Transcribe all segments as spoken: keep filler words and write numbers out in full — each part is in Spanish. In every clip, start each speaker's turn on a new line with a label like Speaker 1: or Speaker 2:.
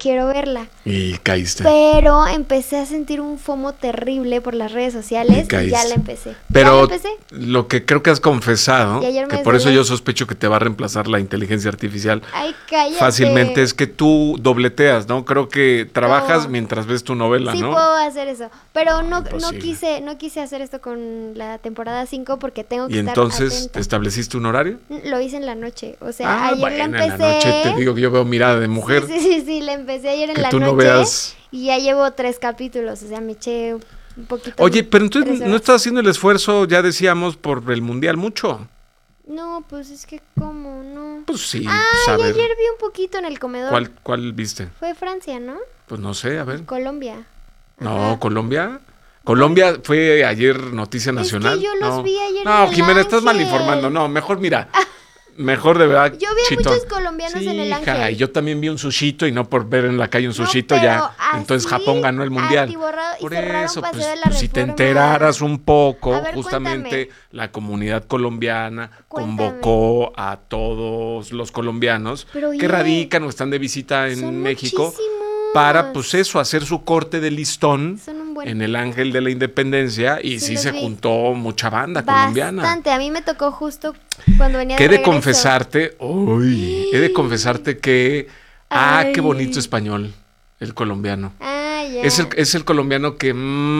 Speaker 1: quiero verla.
Speaker 2: Y caíste.
Speaker 1: Pero empecé a sentir un FOMO terrible por las redes sociales y, y ya la empecé.
Speaker 2: Pero
Speaker 1: ¿Ya la empecé?
Speaker 2: Lo que creo que has confesado, que por eso yo sospecho que te va a reemplazar la inteligencia artificial.
Speaker 1: Ay, cállate.
Speaker 2: Fácilmente, es que tú dobleteas, ¿no? Creo que trabajas no. mientras ves tu novela,
Speaker 1: sí
Speaker 2: ¿no?
Speaker 1: Sí puedo hacer eso, pero no, no quise no quise hacer esto con la temporada cinco porque tengo que
Speaker 2: ¿Y
Speaker 1: estar
Speaker 2: entonces
Speaker 1: atenta.
Speaker 2: ¿Te estableciste un horario?
Speaker 1: Lo hice en la noche, o sea,
Speaker 2: ah,
Speaker 1: ayer
Speaker 2: bueno,
Speaker 1: la empecé.
Speaker 2: En la noche te digo que yo veo mirada de mujer.
Speaker 1: Sí, sí, sí, sí la empecé ayer en
Speaker 2: que
Speaker 1: la
Speaker 2: tú
Speaker 1: noche.
Speaker 2: No veas...
Speaker 1: Y ya llevo tres capítulos, o sea, me eché un poquito.
Speaker 2: Oye, pero entonces no estás haciendo el esfuerzo, ya decíamos, por el mundial mucho.
Speaker 1: No, pues es que cómo, no.
Speaker 2: Pues sí,
Speaker 1: ah,
Speaker 2: pues a ver.
Speaker 1: ayer vi un poquito en el comedor.
Speaker 2: ¿Cuál, cuál viste?
Speaker 1: Fue Francia, ¿no?
Speaker 2: Pues no sé, a ver.
Speaker 1: Colombia.
Speaker 2: No,
Speaker 1: Ajá.
Speaker 2: Colombia. Colombia fue ayer noticia nacional.
Speaker 1: Es que yo los
Speaker 2: no.
Speaker 1: vi ayer
Speaker 2: No,
Speaker 1: en el
Speaker 2: Jimena,
Speaker 1: Ángel.
Speaker 2: estás mal informando. No, mejor mira. Mejor de verdad.
Speaker 1: Yo vi a
Speaker 2: chitón.
Speaker 1: muchos colombianos
Speaker 2: sí,
Speaker 1: en el Ángel.
Speaker 2: Hija, y yo también vi un sushito y no por ver en la calle un sushito
Speaker 1: no,
Speaker 2: ya.
Speaker 1: Así,
Speaker 2: entonces Japón ganó el mundial.
Speaker 1: Atiborrado,
Speaker 2: por
Speaker 1: y
Speaker 2: eso, pues,
Speaker 1: de la
Speaker 2: pues si te enteraras un poco, ver, justamente
Speaker 1: cuéntame.
Speaker 2: La comunidad colombiana
Speaker 1: Cuéntame.
Speaker 2: convocó a todos los colombianos
Speaker 1: Pero,
Speaker 2: que
Speaker 1: oye,
Speaker 2: radican o están de visita en México
Speaker 1: muchísimos.
Speaker 2: para, pues eso, hacer su corte de listón
Speaker 1: buen...
Speaker 2: en el Ángel de la Independencia y sí, sí se vi. juntó mucha banda
Speaker 1: Bastante.
Speaker 2: colombiana.
Speaker 1: Bastante, a mí me tocó justo cuando venía
Speaker 2: de
Speaker 1: de regreso.
Speaker 2: He de confesarte, uy, he de confesarte que, ah, qué bonito español, el colombiano.
Speaker 1: Ah, ya.
Speaker 2: Es el, es el colombiano que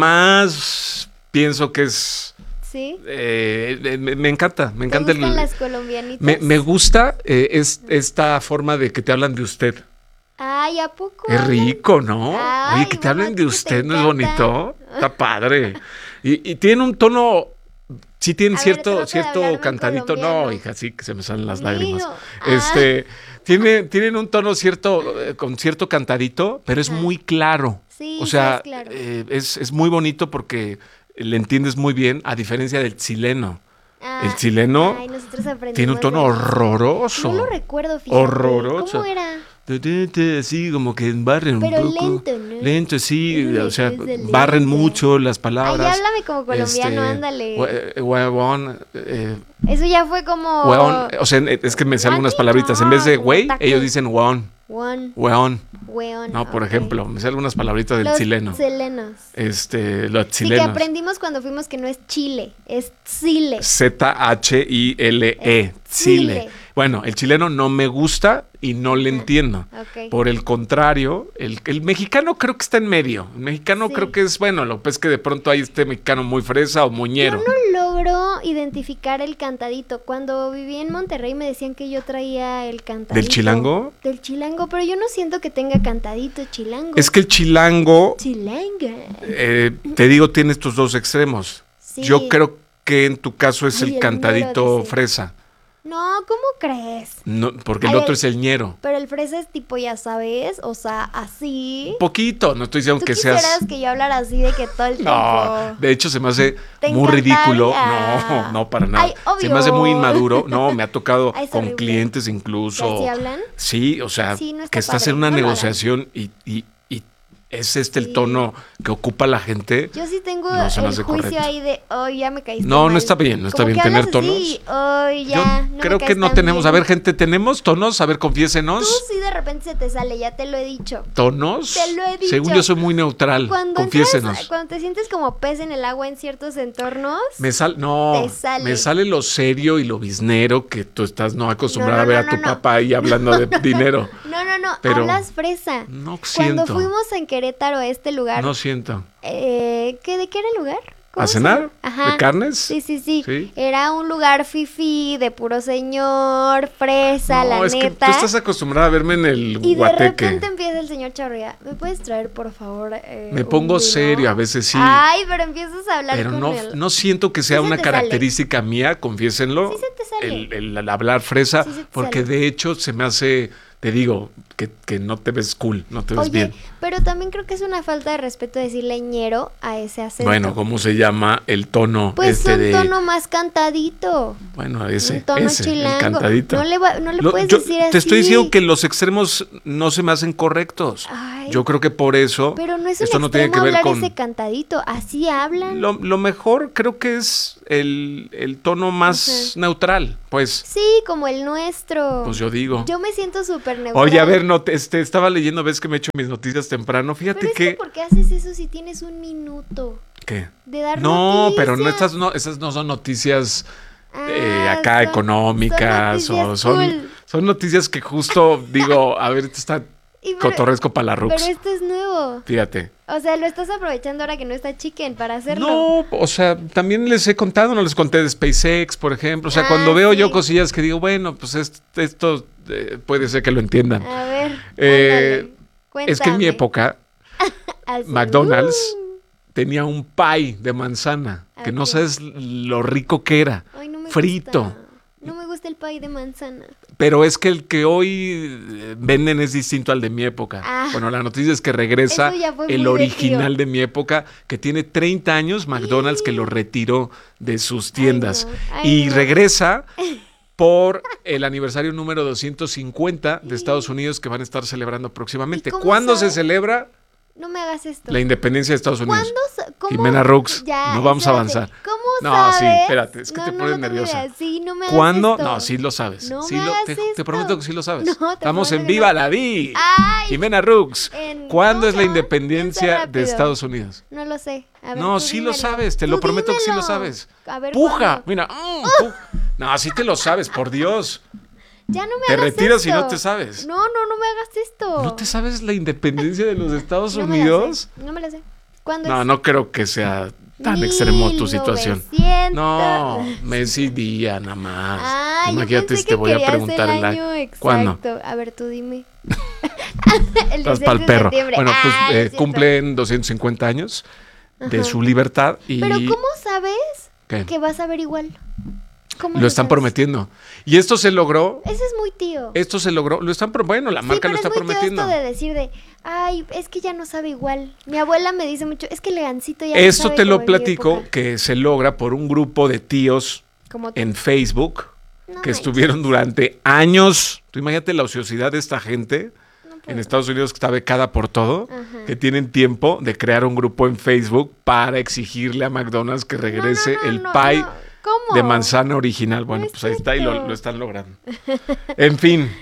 Speaker 2: más pienso que es...
Speaker 1: ¿Sí?
Speaker 2: Eh, me, me encanta, me encanta.
Speaker 1: ¿Te gustan
Speaker 2: el,
Speaker 1: las colombianitas?
Speaker 2: Me, me gusta eh, es, esta forma de que te hablan de usted.
Speaker 1: Ay, ¿a poco?
Speaker 2: Es rico, ¿no?
Speaker 1: Ay,
Speaker 2: Oye, que te hablen de usted, ¿no es
Speaker 1: encanta?
Speaker 2: bonito? Está padre. Y, y tiene un tono, sí tiene
Speaker 1: A
Speaker 2: cierto,
Speaker 1: ver,
Speaker 2: cierto cantadito.
Speaker 1: colombiano.
Speaker 2: No, hija, sí que se me salen las
Speaker 1: Mío.
Speaker 2: lágrimas.
Speaker 1: Ah.
Speaker 2: Este, tiene, tienen un tono cierto, eh, con cierto cantadito, pero es
Speaker 1: ah.
Speaker 2: muy claro.
Speaker 1: Sí,
Speaker 2: o sea,
Speaker 1: sí es, claro.
Speaker 2: eh, es, es muy bonito porque le entiendes muy bien, a diferencia del chileno.
Speaker 1: Ah,
Speaker 2: el chileno
Speaker 1: ay,
Speaker 2: tiene un tono horroroso.
Speaker 1: No lo recuerdo, fíjate.
Speaker 2: Horroroso.
Speaker 1: ¿Cómo era?
Speaker 2: Así como que barren un
Speaker 1: Pero
Speaker 2: poco.
Speaker 1: lento, ¿no?
Speaker 2: Lento, sí,
Speaker 1: Es
Speaker 2: o sea,
Speaker 1: lento.
Speaker 2: barren mucho las palabras.
Speaker 1: Ay, háblame como colombiano,
Speaker 2: este,
Speaker 1: ándale.
Speaker 2: Huevón, eh,
Speaker 1: Eso ya fue como...
Speaker 2: huevón, o sea, es que me salen unas palabritas. En vez de güey,
Speaker 1: taco.
Speaker 2: ellos dicen huevón.
Speaker 1: One.
Speaker 2: Huevón.
Speaker 1: Weón,
Speaker 2: No, por
Speaker 1: okay.
Speaker 2: ejemplo, me salen unas palabritas del
Speaker 1: los
Speaker 2: chileno.
Speaker 1: chilenos.
Speaker 2: Este, los
Speaker 1: Sí,
Speaker 2: chilenos.
Speaker 1: que aprendimos cuando fuimos que no es Chile, es Chile.
Speaker 2: Z H I L E, Chile. Bueno, el chileno no me gusta y no le entiendo.
Speaker 1: Okay.
Speaker 2: Por el contrario, el, el mexicano creo que está en medio. El mexicano
Speaker 1: sí.
Speaker 2: creo que es, bueno, lo que es que de pronto hay este mexicano muy fresa o moñero.
Speaker 1: Yo no logro identificar el cantadito. Cuando viví en Monterrey me decían que yo traía el cantadito.
Speaker 2: ¿Del chilango?
Speaker 1: Del chilango, pero yo no siento que tenga cantadito chilango.
Speaker 2: Es que el chilango,
Speaker 1: Chilanga.
Speaker 2: Eh, te digo, tiene estos dos extremos.
Speaker 1: Sí.
Speaker 2: Yo creo que en tu caso es
Speaker 1: Ay,
Speaker 2: el
Speaker 1: el
Speaker 2: cantadito
Speaker 1: ñero, dice.
Speaker 2: fresa.
Speaker 1: No, ¿cómo crees?
Speaker 2: No, porque el
Speaker 1: Ay,
Speaker 2: otro
Speaker 1: el-
Speaker 2: es el ñero.
Speaker 1: Pero el fresa es tipo, ya sabes, o sea, así.
Speaker 2: Poquito, no estoy diciendo
Speaker 1: ¿Tú
Speaker 2: que
Speaker 1: quisieras
Speaker 2: seas...
Speaker 1: que yo hablara así de que todo el tiempo?
Speaker 2: No, de hecho se me hace
Speaker 1: ¿Te
Speaker 2: muy ridículo.
Speaker 1: encantaría?
Speaker 2: No, no, para nada.
Speaker 1: Ay, obvio.
Speaker 2: Se me hace muy inmaduro. No, me ha tocado
Speaker 1: Ay, es
Speaker 2: con
Speaker 1: horrible.
Speaker 2: clientes incluso.
Speaker 1: ¿Que así hablan?
Speaker 2: Sí, o sea,
Speaker 1: Sí, no está
Speaker 2: que estás
Speaker 1: padre,
Speaker 2: en una
Speaker 1: no lo
Speaker 2: negociación y, y, y es este
Speaker 1: Sí.
Speaker 2: el tono que ocupa la gente.
Speaker 1: Yo sí tengo
Speaker 2: No se me
Speaker 1: el
Speaker 2: hace
Speaker 1: juicio
Speaker 2: correcto.
Speaker 1: ahí de, oh, ya me caíste
Speaker 2: No, no
Speaker 1: mal.
Speaker 2: está bien, no está
Speaker 1: Como
Speaker 2: bien
Speaker 1: que
Speaker 2: tener
Speaker 1: hablas así, oh,
Speaker 2: Yo
Speaker 1: ya, no me
Speaker 2: creo que
Speaker 1: caes
Speaker 2: no
Speaker 1: tan
Speaker 2: tenemos.
Speaker 1: bien.
Speaker 2: A ver, gente, ¿tenemos tonos? A ver,
Speaker 1: Tú
Speaker 2: confiésenos.
Speaker 1: sí de repente se te sale, ya te lo he dicho.
Speaker 2: ¿Tonos?
Speaker 1: Te lo he dicho.
Speaker 2: Según yo soy muy neutral.
Speaker 1: Cuando,
Speaker 2: Confiésenos.
Speaker 1: entras- cuando te sientes como pez en el agua en ciertos entornos,
Speaker 2: Me sal, no,
Speaker 1: Te sale.
Speaker 2: me sale lo serio y lo biznero que tú estás no acostumbrada
Speaker 1: No, no,
Speaker 2: a ver
Speaker 1: no,
Speaker 2: a tu
Speaker 1: no, no.
Speaker 2: papá ahí hablando de dinero.
Speaker 1: no, no, no,
Speaker 2: Pero
Speaker 1: hablas fresa.
Speaker 2: No
Speaker 1: Cuando
Speaker 2: siento.
Speaker 1: fuimos en Querétaro a este lugar,
Speaker 2: No siento.
Speaker 1: eh, ¿qué, ¿de qué era el lugar? ¿Cómo
Speaker 2: ¿A
Speaker 1: se
Speaker 2: cenar?
Speaker 1: llama? Ajá.
Speaker 2: ¿De carnes?
Speaker 1: Sí, sí, sí,
Speaker 2: Sí.
Speaker 1: Era un lugar fifí, de puro señor, fresa,
Speaker 2: No,
Speaker 1: la
Speaker 2: es que
Speaker 1: neta.
Speaker 2: tú estás acostumbrada a verme en el
Speaker 1: Y de
Speaker 2: guateque.
Speaker 1: repente empieza el señor Charrea. ¿Me puedes traer, por favor? eh,
Speaker 2: Me
Speaker 1: un
Speaker 2: pongo
Speaker 1: vino?"
Speaker 2: serio, a veces sí.
Speaker 1: Ay, pero empiezas a hablar
Speaker 2: Pero
Speaker 1: con
Speaker 2: no,
Speaker 1: él.
Speaker 2: no siento que sea
Speaker 1: Sí se
Speaker 2: una
Speaker 1: te sale.
Speaker 2: característica mía, confiésenlo.
Speaker 1: Sí se te sale.
Speaker 2: El, el- el hablar fresa,
Speaker 1: Sí se te
Speaker 2: porque
Speaker 1: sale.
Speaker 2: de hecho se me hace, te digo, que, que no te ves cool, no te ves
Speaker 1: Oye,
Speaker 2: bien.
Speaker 1: pero también creo que es una falta de respeto decirle ñero a ese acento.
Speaker 2: Bueno, ¿cómo se llama el tono
Speaker 1: Pues
Speaker 2: este
Speaker 1: un
Speaker 2: de...
Speaker 1: tono más cantadito.
Speaker 2: Bueno, ese,
Speaker 1: un tono
Speaker 2: ese,
Speaker 1: chilango.
Speaker 2: el cantadito.
Speaker 1: No le, va- no le
Speaker 2: Lo-
Speaker 1: puedes
Speaker 2: yo
Speaker 1: decir así.
Speaker 2: te estoy diciendo que los extremos no se me hacen correctos.
Speaker 1: Ay, Ay,
Speaker 2: Yo creo que por eso
Speaker 1: pero no es un
Speaker 2: esto no tiene que ver
Speaker 1: hablar
Speaker 2: con...
Speaker 1: ese cantadito, así hablan.
Speaker 2: Lo, lo mejor creo que es el, el tono más
Speaker 1: Ajá.
Speaker 2: neutral, pues.
Speaker 1: Sí, como el nuestro.
Speaker 2: Pues yo digo.
Speaker 1: Yo me siento súper neutral.
Speaker 2: Oye, a ver, no, te- este, estaba leyendo, ves que me he hecho mis noticias temprano. Fíjate
Speaker 1: Pero es
Speaker 2: que...
Speaker 1: que ¿por qué haces eso si tienes un minuto
Speaker 2: ¿Qué?
Speaker 1: de dar
Speaker 2: No,
Speaker 1: noticias?
Speaker 2: pero no, estas no, esas no son noticias eh,
Speaker 1: Ah,
Speaker 2: acá
Speaker 1: son-
Speaker 2: económicas
Speaker 1: son
Speaker 2: o
Speaker 1: noticias
Speaker 2: son,
Speaker 1: cool.
Speaker 2: son noticias que justo digo, a ver, esto está
Speaker 1: Y pero-
Speaker 2: cotorresco para la
Speaker 1: Pero
Speaker 2: Rux.
Speaker 1: esto es nuevo.
Speaker 2: Fíjate.
Speaker 1: O sea, lo estás aprovechando ahora que no está Chicken para hacerlo.
Speaker 2: No, o sea, también les he contado, no les conté de SpaceX, por ejemplo. O sea,
Speaker 1: Ah,
Speaker 2: cuando veo
Speaker 1: sí.
Speaker 2: yo cosillas que digo, bueno, pues est- esto eh, puede ser que lo entiendan.
Speaker 1: A ver,
Speaker 2: Eh,
Speaker 1: ándale,
Speaker 2: Es que en mi
Speaker 1: cuéntame.
Speaker 2: época
Speaker 1: Así,
Speaker 2: McDonald's
Speaker 1: uh.
Speaker 2: tenía un pie de manzana, que no
Speaker 1: Ok.
Speaker 2: sabes lo rico que era,
Speaker 1: Ay, no me
Speaker 2: frito.
Speaker 1: gusta. No me gusta el pie de manzana.
Speaker 2: Pero es que el que hoy eh, venden es distinto al de mi época.
Speaker 1: Ah.
Speaker 2: Bueno, la noticia es que regresa
Speaker 1: Eso ya fue
Speaker 2: el
Speaker 1: muy de
Speaker 2: original
Speaker 1: tío.
Speaker 2: de mi época, que tiene treinta años, McDonald's, que lo retiró de sus tiendas.
Speaker 1: no, ay,
Speaker 2: y
Speaker 1: no.
Speaker 2: regresa por el aniversario número doscientos cincuenta de Estados Unidos, que van a estar celebrando próximamente.
Speaker 1: ¿Y cómo
Speaker 2: ¿Cuándo se
Speaker 1: sabe?
Speaker 2: celebra
Speaker 1: No me hagas esto.
Speaker 2: la independencia de Estados Unidos?
Speaker 1: ¿Cuándo? sa- ¿Cómo?
Speaker 2: Jimena Rux,
Speaker 1: Ya,
Speaker 2: no vamos a
Speaker 1: espérate.
Speaker 2: avanzar.
Speaker 1: ¿Cómo
Speaker 2: No,
Speaker 1: sabes?
Speaker 2: sí, espérate, es que
Speaker 1: No,
Speaker 2: te
Speaker 1: no,
Speaker 2: pones
Speaker 1: no tengo
Speaker 2: nerviosa.
Speaker 1: idea. Sí, no me hagas
Speaker 2: ¿Cuándo?
Speaker 1: esto.
Speaker 2: No, sí lo sabes.
Speaker 1: No
Speaker 2: Sí
Speaker 1: me
Speaker 2: lo-
Speaker 1: hagas
Speaker 2: te,
Speaker 1: esto.
Speaker 2: te prometo que sí lo sabes.
Speaker 1: No, te
Speaker 2: Estamos
Speaker 1: prometo
Speaker 2: en
Speaker 1: que
Speaker 2: Viva
Speaker 1: no.
Speaker 2: la Vi.
Speaker 1: Ay,
Speaker 2: Jimena Rux.
Speaker 1: en-
Speaker 2: ¿Cuándo
Speaker 1: ¿cómo
Speaker 2: es la
Speaker 1: se llama?
Speaker 2: independencia
Speaker 1: Piensa
Speaker 2: de
Speaker 1: rápido.
Speaker 2: Estados Unidos?
Speaker 1: No lo sé. A ver,
Speaker 2: No,
Speaker 1: tú
Speaker 2: sí lo
Speaker 1: dímelo.
Speaker 2: sabes, te
Speaker 1: Tú
Speaker 2: lo prometo que sí lo
Speaker 1: dímelo.
Speaker 2: sabes.
Speaker 1: A ver,
Speaker 2: Puja,
Speaker 1: ¿cuándo?
Speaker 2: mira. mm, pu- No, sí te lo sabes, por Dios.
Speaker 1: Ya no me
Speaker 2: Te
Speaker 1: hagas
Speaker 2: retiras y
Speaker 1: esto.
Speaker 2: no te sabes.
Speaker 1: No, no, no me hagas esto.
Speaker 2: ¿No te sabes la independencia de los Estados
Speaker 1: No me la
Speaker 2: Unidos?
Speaker 1: sé, No me la sé. ¿Cuándo
Speaker 2: No,
Speaker 1: es?
Speaker 2: no creo que sea tan extremo tu situación.
Speaker 1: mil novecientos.
Speaker 2: No, mes y día nada más.
Speaker 1: Ah, yo
Speaker 2: Imagínate
Speaker 1: pensé
Speaker 2: si te
Speaker 1: que
Speaker 2: voy a
Speaker 1: querías
Speaker 2: preguntar
Speaker 1: el
Speaker 2: el
Speaker 1: año
Speaker 2: año.
Speaker 1: exacto.
Speaker 2: ¿Cuándo?
Speaker 1: A ver, tú dime. el
Speaker 2: Vas
Speaker 1: dieciocho
Speaker 2: para el
Speaker 1: de
Speaker 2: perro.
Speaker 1: septiembre.
Speaker 2: Bueno, pues
Speaker 1: Ah,
Speaker 2: eh,
Speaker 1: es cierto.
Speaker 2: cumplen doscientos cincuenta años de
Speaker 1: Ajá.
Speaker 2: su libertad y
Speaker 1: Pero ¿cómo sabes
Speaker 2: ¿Qué?
Speaker 1: que vas a ver igual? ¿Cómo
Speaker 2: lo están
Speaker 1: sabes?
Speaker 2: prometiendo. Y esto se logró,
Speaker 1: Ese es muy tío.
Speaker 2: esto se logró, lo están pro- bueno, la
Speaker 1: Sí,
Speaker 2: marca
Speaker 1: pero
Speaker 2: lo está
Speaker 1: es muy tío
Speaker 2: prometiendo.
Speaker 1: esto de decir de, ay, es que ya no sabe igual. Mi abuela me dice mucho, es que Legancito ya no
Speaker 2: Esto
Speaker 1: sabe
Speaker 2: te
Speaker 1: como
Speaker 2: lo
Speaker 1: en mi
Speaker 2: platico
Speaker 1: época.
Speaker 2: que se logra por un grupo de tíos
Speaker 1: Como tú.
Speaker 2: en Facebook
Speaker 1: No
Speaker 2: que
Speaker 1: manches.
Speaker 2: estuvieron durante años. Tú imagínate la ociosidad de esta gente
Speaker 1: No
Speaker 2: en
Speaker 1: puedo.
Speaker 2: Estados Unidos que está becada por todo,
Speaker 1: Ajá.
Speaker 2: que tienen tiempo de crear un grupo en Facebook para exigirle a McDonald's que regrese
Speaker 1: No, no, no,
Speaker 2: el
Speaker 1: no,
Speaker 2: pie
Speaker 1: no. ¿Cómo?
Speaker 2: de manzana original. Bueno,
Speaker 1: es
Speaker 2: pues ahí está y lo,
Speaker 1: cierto.
Speaker 2: lo están logrando. En fin.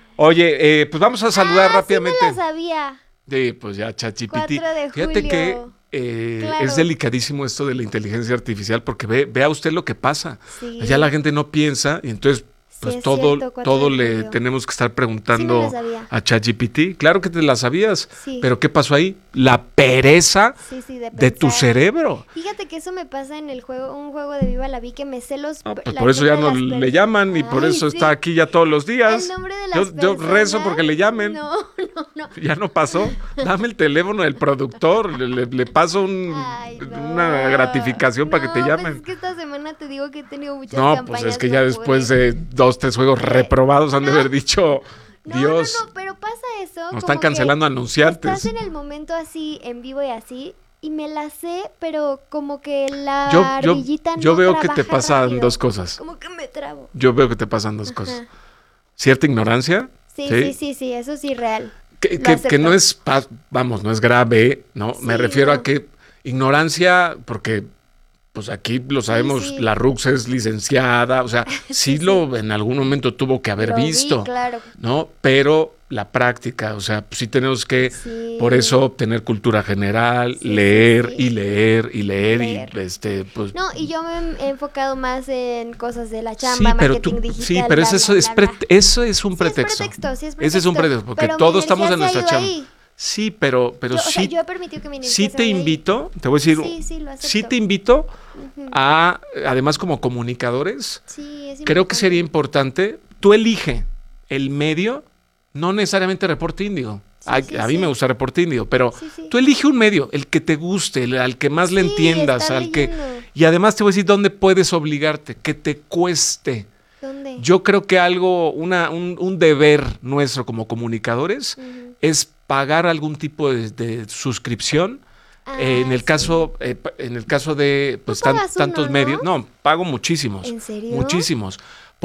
Speaker 2: Oye, eh, pues vamos a saludar
Speaker 1: ah,
Speaker 2: rápidamente.
Speaker 1: Sí me la sabía.
Speaker 2: Sí, pues ya, ChatGPT.
Speaker 1: cuatro de
Speaker 2: Fíjate
Speaker 1: julio.
Speaker 2: que eh,
Speaker 1: Claro.
Speaker 2: es delicadísimo esto de la inteligencia artificial porque ve, vea usted lo que pasa.
Speaker 1: Sí.
Speaker 2: Ya la gente no piensa y entonces pues
Speaker 1: es
Speaker 2: todo,
Speaker 1: cierto, cuatro
Speaker 2: todo
Speaker 1: de
Speaker 2: le
Speaker 1: julio.
Speaker 2: tenemos que estar
Speaker 1: Sí
Speaker 2: preguntando
Speaker 1: me la sabía.
Speaker 2: a ChatGPT. Claro que te la sabías,
Speaker 1: Sí.
Speaker 2: pero ¿qué pasó ahí? La pereza
Speaker 1: Sí, sí, de,
Speaker 2: de tu
Speaker 1: pensar.
Speaker 2: cerebro.
Speaker 1: Fíjate que eso me pasa en el juego, un juego de Viva la Vi que me sé los.
Speaker 2: Ah, pues
Speaker 1: la
Speaker 2: por eso ya
Speaker 1: nombre
Speaker 2: no
Speaker 1: de las
Speaker 2: le
Speaker 1: per-
Speaker 2: llaman y por
Speaker 1: Ay,
Speaker 2: eso
Speaker 1: sí.
Speaker 2: está aquí ya todos los días.
Speaker 1: El nombre de
Speaker 2: Yo,
Speaker 1: las
Speaker 2: yo rezo
Speaker 1: personas.
Speaker 2: porque le llamen.
Speaker 1: No, no, no.
Speaker 2: Ya no pasó. Dame el teléfono del productor. Le, le- le paso un-
Speaker 1: Ay, no.
Speaker 2: una gratificación para que te
Speaker 1: No,
Speaker 2: llamen.
Speaker 1: Pues es que esta semana te digo que he tenido muchas
Speaker 2: No,
Speaker 1: campañas.
Speaker 2: pues es que ya
Speaker 1: no
Speaker 2: después
Speaker 1: pude.
Speaker 2: de dos, tres juegos reprobados han de haber dicho,
Speaker 1: No,
Speaker 2: Dios,
Speaker 1: no, no, pero pasa eso.
Speaker 2: nos
Speaker 1: como
Speaker 2: están
Speaker 1: que
Speaker 2: cancelando anunciantes.
Speaker 1: Estás en el momento así, en vivo y así, y me la sé, pero como que la
Speaker 2: Yo, yo,
Speaker 1: ardillita
Speaker 2: yo
Speaker 1: no
Speaker 2: veo que te
Speaker 1: trabaja
Speaker 2: pasan
Speaker 1: rápido.
Speaker 2: dos cosas.
Speaker 1: Como que me trabo.
Speaker 2: Yo veo que te pasan dos cosas.
Speaker 1: Ajá.
Speaker 2: Cierta ignorancia.
Speaker 1: Sí, sí, sí, sí, eso sí, real.
Speaker 2: Que,
Speaker 1: Lo
Speaker 2: que-
Speaker 1: acepto.
Speaker 2: que no es, pa- vamos, no es grave, ¿no? Me
Speaker 1: Sí,
Speaker 2: refiero
Speaker 1: no.
Speaker 2: a que ignorancia, porque pues aquí lo sabemos,
Speaker 1: sí.
Speaker 2: la Rux es licenciada, o sea, sí,
Speaker 1: Sí,
Speaker 2: lo en algún momento tuvo que haber
Speaker 1: Lo vi,
Speaker 2: visto,
Speaker 1: claro.
Speaker 2: ¿no? Pero la práctica, o sea, sí tenemos que,
Speaker 1: Sí.
Speaker 2: por eso, tener cultura general,
Speaker 1: Sí, sí,
Speaker 2: leer
Speaker 1: sí.
Speaker 2: y leer y leer,
Speaker 1: Leer.
Speaker 2: y este, pues...
Speaker 1: No, y yo me he enfocado más en cosas de la
Speaker 2: sí,
Speaker 1: chamba,
Speaker 2: pero
Speaker 1: marketing
Speaker 2: tú,
Speaker 1: digital.
Speaker 2: sí, pero
Speaker 1: bla,
Speaker 2: eso,
Speaker 1: bla,
Speaker 2: es
Speaker 1: bla,
Speaker 2: pre-
Speaker 1: bla.
Speaker 2: eso es un
Speaker 1: Sí,
Speaker 2: pretexto.
Speaker 1: Es pretexto, sí es
Speaker 2: Ese es un
Speaker 1: pretexto,
Speaker 2: pretexto, porque
Speaker 1: pero mi
Speaker 2: todos estamos en
Speaker 1: energía
Speaker 2: nuestra
Speaker 1: se ha ido
Speaker 2: chamba.
Speaker 1: ahí.
Speaker 2: Sí, pero, pero
Speaker 1: Yo,
Speaker 2: sí,
Speaker 1: o sea, yo he permitido que mi energía
Speaker 2: sí
Speaker 1: se
Speaker 2: te
Speaker 1: vaya ahí.
Speaker 2: invito, te voy a decir,
Speaker 1: Sí, sí, lo acepto.
Speaker 2: sí te invito
Speaker 1: Ujú.
Speaker 2: a, además como comunicadores,
Speaker 1: Sí, es
Speaker 2: creo que
Speaker 1: importante.
Speaker 2: sería importante, tú elige el medio, no necesariamente Reporte Índigo.
Speaker 1: Sí,
Speaker 2: a,
Speaker 1: sí,
Speaker 2: a mí
Speaker 1: sí.
Speaker 2: me gusta Reporte Índigo, pero
Speaker 1: Sí, sí.
Speaker 2: tú elige un medio, el que te guste, el, al que más le
Speaker 1: Sí,
Speaker 2: entiendas,
Speaker 1: estar
Speaker 2: al que...
Speaker 1: leyendo.
Speaker 2: Y además te voy a decir dónde puedes obligarte, que te cueste.
Speaker 1: ¿Dónde?
Speaker 2: Yo creo que algo, una, un, un deber nuestro como comunicadores
Speaker 1: Ujú.
Speaker 2: es pagar algún tipo de, de suscripción.
Speaker 1: Ah,
Speaker 2: Eh, en el
Speaker 1: sí.
Speaker 2: caso, eh, pa- en el caso de pues, tan-
Speaker 1: pagas
Speaker 2: tantos
Speaker 1: uno,
Speaker 2: medios,
Speaker 1: no?
Speaker 2: no, pago muchísimos,
Speaker 1: ¿En serio?
Speaker 2: muchísimos,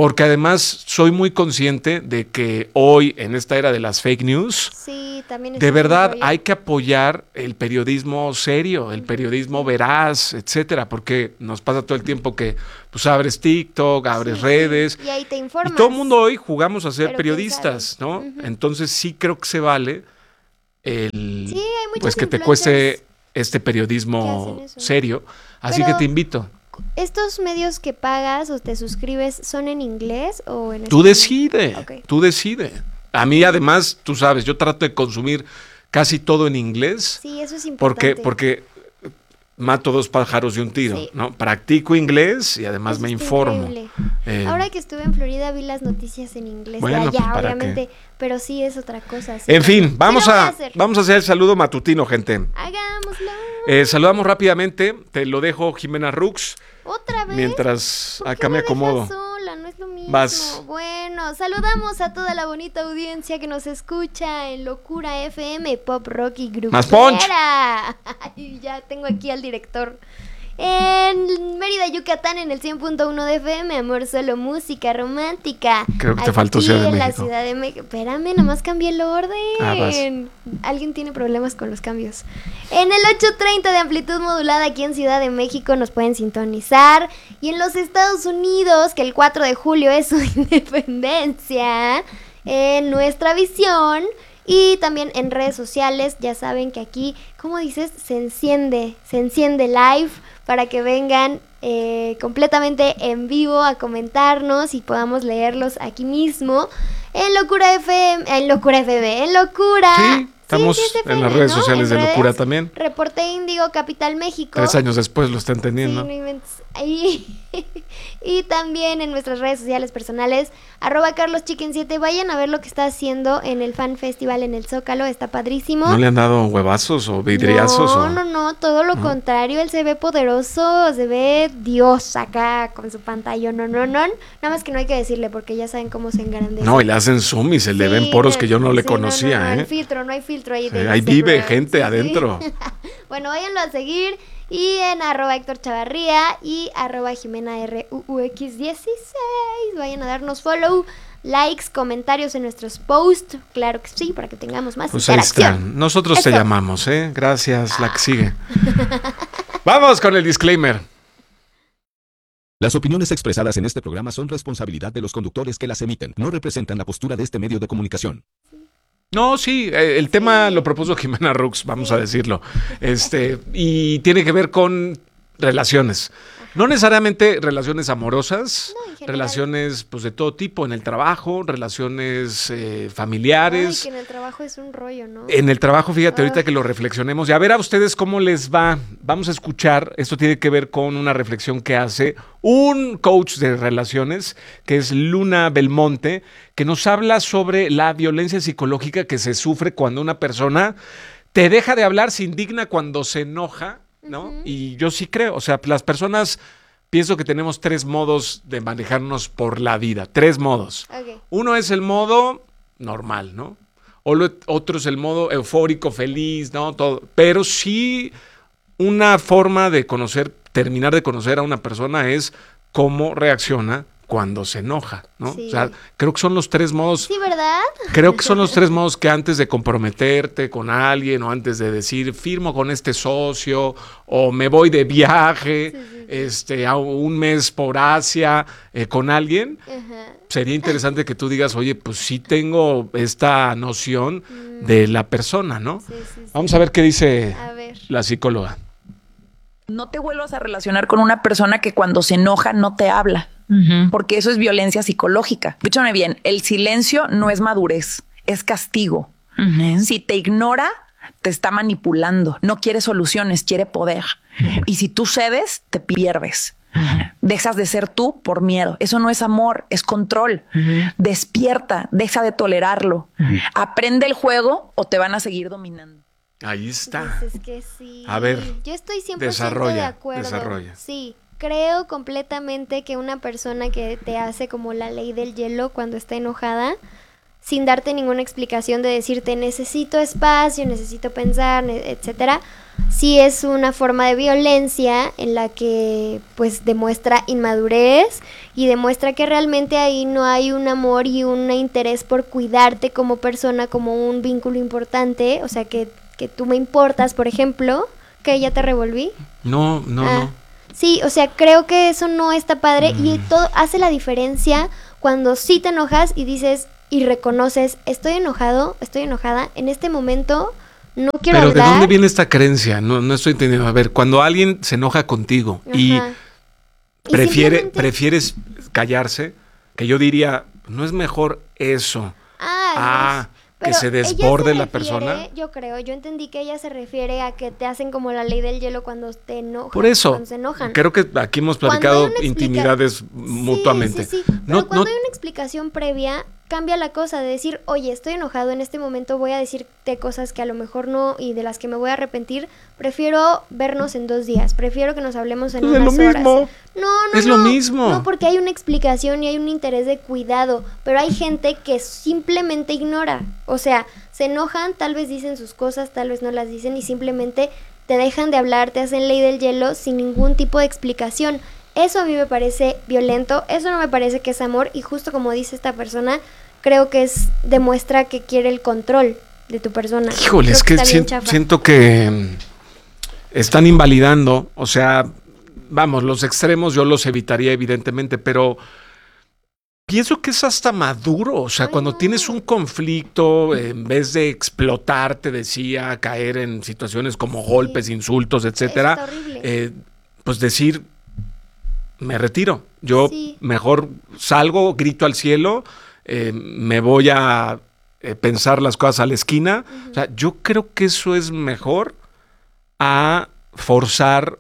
Speaker 2: Porque además soy muy consciente de que hoy, en esta era de las fake news,
Speaker 1: sí, también
Speaker 2: de verdad hay que apoyar el periodismo serio, el periodismo
Speaker 1: sí.
Speaker 2: veraz, etcétera, porque nos pasa todo el tiempo que pues abres TikTok, abres sí, redes,
Speaker 1: y ahí te informas.
Speaker 2: Y todo el mundo hoy jugamos a ser Pero periodistas, ¿no? Uh-huh. Entonces sí creo que se vale el
Speaker 1: sí, hay
Speaker 2: pues que te cueste este periodismo serio, así Pero, que te invito.
Speaker 1: ¿Estos medios que pagas o te suscribes son en inglés o en español?
Speaker 2: Tú decides, okay. tú decides. A mí además, tú sabes, yo trato de consumir casi todo en inglés.
Speaker 1: Sí, eso es importante.
Speaker 2: Porque, porque mato dos pájaros de un tiro, sí. ¿no? Practico inglés y además eso me informo.
Speaker 1: Eh, Ahora que estuve en Florida vi las noticias en inglés
Speaker 2: bueno,
Speaker 1: de allá,
Speaker 2: pues,
Speaker 1: obviamente, qué? Pero sí es otra cosa. Sí,
Speaker 2: en fin, vamos a, a vamos a hacer el saludo matutino, gente.
Speaker 1: Hagámoslo.
Speaker 2: Eh, saludamos rápidamente, te lo dejo, Jimena Rux.
Speaker 1: ¿Otra vez?
Speaker 2: Mientras acá me acomodo.
Speaker 1: Sola? No es lo mismo.
Speaker 2: Vas.
Speaker 1: Bueno, saludamos a toda la bonita audiencia que nos escucha en Locura F M, Pop Rock y Grupera.
Speaker 2: ¡Más punch!
Speaker 1: Ya tengo aquí al director. En Mérida, Yucatán, en el cien punto uno de F M, Amor Solo Música Romántica.
Speaker 2: Creo que te faltó Ciudad de
Speaker 1: en
Speaker 2: México.
Speaker 1: la Ciudad de México. Espérame, nomás cambié el orden.
Speaker 2: Ah, vas.
Speaker 1: Alguien tiene problemas con los cambios. En el ochocientos treinta de amplitud modulada aquí en Ciudad de México nos pueden sintonizar. Y en los Estados Unidos, que el cuatro de julio es su independencia, en Nuestra Visión. Y también en redes sociales, ya saben que aquí, ¿cómo dices? Se enciende, se enciende live para que vengan eh, completamente en vivo a comentarnos y podamos leerlos aquí mismo en Locura F M, en Locura F M, en Locura.
Speaker 2: Sí. Estamos sí, sí F M, en las redes ¿no? sociales en de redes, Locura también.
Speaker 1: Reporte Índigo, Capital México.
Speaker 2: Tres años después lo está entendiendo.
Speaker 1: Sí, no y, y también en nuestras redes sociales personales, arroba Carlos Chicken siete. Vayan a ver lo que está haciendo en el Fan Festival en el Zócalo, está padrísimo.
Speaker 2: ¿No le han dado huevazos o vidriazos?
Speaker 1: No,
Speaker 2: o...
Speaker 1: no, no, todo lo ¿no? contrario. Él se ve poderoso, se ve Dios acá con su pantalla. No, no, no. Nada más que no hay que decirle porque ya saben cómo se engrandece.
Speaker 2: No, y le hacen zoom y se sí, le ven poros que yo no le sí, conocía.
Speaker 1: No, no, no,
Speaker 2: ¿eh?
Speaker 1: hay filtro, no hay filtro ahí.
Speaker 2: Sí, ahí vive gente sí, adentro.
Speaker 1: Sí. Bueno, váyanlo a seguir. Y en arroba Héctor Chavarría y arroba Jimena R U U X dieciséis. Vayan a darnos follow, likes, comentarios en nuestros posts. Claro que sí, para que tengamos más
Speaker 2: pues
Speaker 1: interacción.
Speaker 2: Ahí están. Nosotros Eso. te llamamos, ¿eh? Gracias, ah. la que sigue. Vamos con el disclaimer.
Speaker 3: Las opiniones expresadas en este programa son responsabilidad de los conductores que las emiten. No representan la postura de este medio de comunicación.
Speaker 2: No, sí, el tema lo propuso Jimena Rux, vamos sí. a decirlo, este, y tiene que ver con relaciones. No necesariamente relaciones amorosas, no, relaciones pues de todo tipo, en el trabajo, relaciones eh, familiares.
Speaker 1: Ay, que en el trabajo es un rollo, ¿no?
Speaker 2: En el trabajo, fíjate, ahorita que lo reflexionemos. Y a ver a ustedes cómo les va. Vamos a escuchar, esto tiene que ver con una reflexión que hace un coach de relaciones, que es Luna Belmonte, que nos habla sobre la violencia psicológica que se sufre cuando una persona te deja de hablar, se indigna cuando se enoja, ¿no? Uh-huh. Y yo sí creo, o sea, las personas, pienso que tenemos tres modos de manejarnos por la vida, tres modos.
Speaker 1: Okay.
Speaker 2: Uno es el modo normal, ¿no? O lo, otro es el modo eufórico, feliz, ¿no? Todo. Pero sí una forma de conocer, terminar de conocer a una persona es cómo reacciona cuando se enoja, ¿no?
Speaker 1: Sí.
Speaker 2: O sea, creo que son los tres modos.
Speaker 1: Sí, ¿verdad?
Speaker 2: Creo que son los tres modos que antes de comprometerte con alguien o antes de decir firmo con este socio o me voy de viaje, sí, sí, sí. este, a un mes por Asia eh, con alguien,
Speaker 1: uh-huh.
Speaker 2: sería interesante que tú digas, oye, pues sí tengo esta noción mm. de la persona, ¿no?
Speaker 1: Sí, sí, sí.
Speaker 2: Vamos a ver qué dice
Speaker 1: a ver.
Speaker 2: la psicóloga.
Speaker 4: No te vuelvas a relacionar con una persona que cuando se enoja no te habla. Uh-huh. Porque eso es violencia psicológica. Escúchame bien, el silencio no es madurez, es castigo. Uh-huh. Si te ignora, te está manipulando. No quiere soluciones, quiere poder. Uh-huh. Y si tú cedes, te pierdes. Uh-huh. Dejas de ser tú por miedo. Eso no es amor, es control. Uh-huh. Despierta, deja de tolerarlo. Uh-huh. Aprende el juego o te van a seguir dominando.
Speaker 2: Ahí está.
Speaker 1: Pues es que sí.
Speaker 2: A ver,
Speaker 1: yo estoy cien por ciento
Speaker 2: desarrolla,
Speaker 1: de acuerdo.
Speaker 2: Desarrolla.
Speaker 1: Sí. Creo completamente que una persona que te hace como la ley del hielo cuando está enojada, sin darte ninguna explicación de decirte necesito espacio, necesito pensar, etcétera, sí es una forma de violencia en la que pues demuestra inmadurez y demuestra que realmente ahí no hay un amor y un interés por cuidarte como persona, como un vínculo importante, o sea que, que tú me importas, por ejemplo, que ya te revolví.
Speaker 2: No, no,
Speaker 1: ah,
Speaker 2: no.
Speaker 1: Sí, o sea, creo que eso no está padre
Speaker 2: Mm.
Speaker 1: y todo hace la diferencia cuando sí te enojas y dices y reconoces, estoy enojado, estoy enojada, en este momento no quiero
Speaker 2: Pero
Speaker 1: hablar.
Speaker 2: ¿de dónde viene esta creencia? No, no estoy entendiendo. A ver, cuando alguien se enoja contigo y
Speaker 1: Ajá. Y
Speaker 2: prefiere,
Speaker 1: simplemente-
Speaker 2: prefieres callarse, que yo diría, ¿no es mejor eso?
Speaker 1: Ah,
Speaker 2: Ah,
Speaker 1: no,
Speaker 2: que
Speaker 1: pero
Speaker 2: se
Speaker 1: ella
Speaker 2: desborde la
Speaker 1: refiere,
Speaker 2: persona.
Speaker 1: Yo creo, yo entendí que ella se refiere a que te hacen como la ley del hielo cuando te enojan.
Speaker 2: Por eso,
Speaker 1: Cuando se enojan.
Speaker 2: creo que aquí hemos
Speaker 1: Cuando
Speaker 2: platicado
Speaker 1: hay una explica-
Speaker 2: intimidades
Speaker 1: Sí,
Speaker 2: mutuamente.
Speaker 1: Sí, sí, Pero
Speaker 2: No,
Speaker 1: cuando
Speaker 2: no,
Speaker 1: hay una explicación previa, cambia la cosa de decir, oye, estoy enojado en este momento, voy a decirte cosas que a lo mejor no y de las que me voy a arrepentir. Prefiero vernos en dos días, prefiero que nos hablemos en
Speaker 2: Pues es
Speaker 1: unas
Speaker 2: lo
Speaker 1: horas.
Speaker 2: mismo.
Speaker 1: No, no,
Speaker 2: Es
Speaker 1: no.
Speaker 2: lo mismo.
Speaker 1: No, porque hay una explicación y hay un interés de cuidado, pero hay gente que simplemente ignora. O sea, se enojan, tal vez dicen sus cosas, tal vez no las dicen y simplemente te dejan de hablar, te hacen ley del hielo sin ningún tipo de explicación. Eso a mí me parece violento, eso no me parece que es amor y justo como dice esta persona, creo que es demuestra que quiere el control de tu persona.
Speaker 2: Híjole,
Speaker 1: Creo
Speaker 2: es que
Speaker 1: está bien
Speaker 2: sien-
Speaker 1: chafa.
Speaker 2: siento que mm, están invalidando, o sea, vamos, los extremos yo los evitaría evidentemente, pero pienso que es hasta maduro, o sea,
Speaker 1: Ay,
Speaker 2: cuando
Speaker 1: no.
Speaker 2: tienes un conflicto, eh, en vez de explotar, te decía, caer en situaciones como
Speaker 1: Sí.
Speaker 2: golpes, insultos, etcétera,
Speaker 1: Está horrible.
Speaker 2: eh, pues decir, me retiro, yo
Speaker 1: Sí.
Speaker 2: mejor salgo, grito al cielo, eh, me voy a eh, pensar las cosas a la esquina. O sea, yo creo que eso es mejor a forzar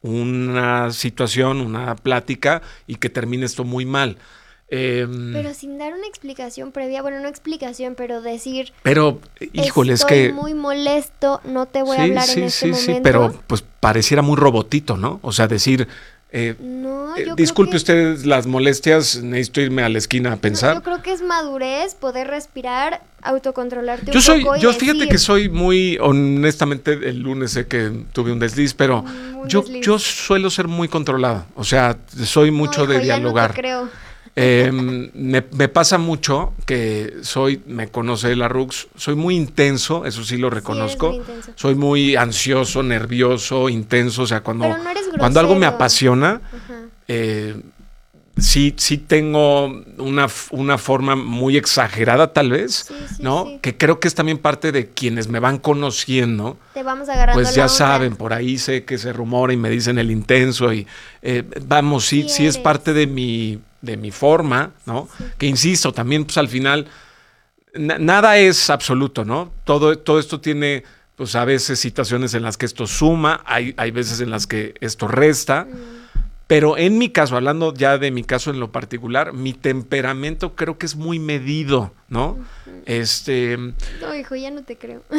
Speaker 2: una situación, una plática y que termine esto muy mal. Eh,
Speaker 1: Pero sin dar una explicación previa, bueno, no explicación, pero decir,
Speaker 2: pero, híjole, es
Speaker 1: estoy
Speaker 2: que...
Speaker 1: muy molesto, no te voy a
Speaker 2: Sí,
Speaker 1: hablar
Speaker 2: sí,
Speaker 1: en este
Speaker 2: sí,
Speaker 1: momento.
Speaker 2: sí, pero pues pareciera muy robotito, ¿no? O sea, decir, eh,
Speaker 1: No,
Speaker 2: eh,
Speaker 1: yo
Speaker 2: disculpe
Speaker 1: creo que,
Speaker 2: ustedes las molestias, necesito irme a la esquina a
Speaker 1: no,
Speaker 2: pensar.
Speaker 1: yo creo que es madurez, poder respirar, autocontrolarte
Speaker 2: Yo
Speaker 1: un
Speaker 2: soy,
Speaker 1: poco y
Speaker 2: yo fíjate
Speaker 1: decir,
Speaker 2: que soy muy, honestamente, el lunes sé que tuve un desliz, pero
Speaker 1: Mm, un
Speaker 2: yo,
Speaker 1: desliz.
Speaker 2: yo suelo ser muy controlado. O sea, soy mucho
Speaker 1: no,
Speaker 2: de
Speaker 1: hijo, ya no te
Speaker 2: dialogar.
Speaker 1: creo.
Speaker 2: Eh, me, me pasa mucho que soy, me conoce la Rux, soy muy intenso, eso sí lo reconozco.
Speaker 1: muy intenso.
Speaker 2: Soy muy ansioso, nervioso, intenso. O sea, cuando,
Speaker 1: Pero no eres
Speaker 2: cuando algo me
Speaker 1: grosero.
Speaker 2: apasiona,
Speaker 1: Ajá.
Speaker 2: eh, sí, sí tengo una, f- una forma muy exagerada, tal vez,
Speaker 1: Sí, sí,
Speaker 2: ¿no?
Speaker 1: sí.
Speaker 2: Que creo que es también parte de quienes me van conociendo.
Speaker 1: Te vamos agarrando
Speaker 2: Pues
Speaker 1: la
Speaker 2: ya
Speaker 1: onda.
Speaker 2: saben, por ahí sé que se rumora y me dicen el intenso y eh, vamos, sí,
Speaker 1: Sí
Speaker 2: sí es
Speaker 1: eres.
Speaker 2: parte de mi, de mi forma, ¿no?
Speaker 1: Sí.
Speaker 2: Que insisto, también pues al final na- nada es absoluto, ¿no? Todo, todo esto tiene pues a veces situaciones en las que esto suma, hay, hay veces en las que esto resta,
Speaker 1: Mm.
Speaker 2: pero en mi caso, hablando ya de mi caso en lo particular, mi temperamento creo que es muy medido, ¿no? Este...
Speaker 1: No, hijo, ya no te creo.